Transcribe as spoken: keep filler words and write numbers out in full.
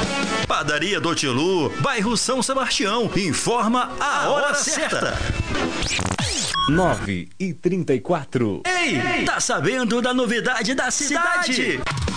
Padaria do Tilu, bairro São Sebastião, informa a hora certa. nove e trinta e quatro. Ei, tá sabendo da novidade da cidade?